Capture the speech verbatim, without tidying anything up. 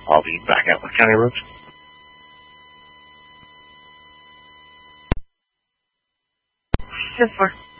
I'll be back at with County Roads. Just for